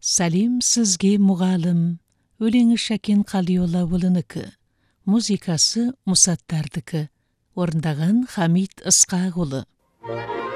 Салим сізге мұғалім, өлеңі Шәкен Қалиоллаұлынікі, музыкасы Мұсаттардікі, орындаған Хамит Ысқақұлы.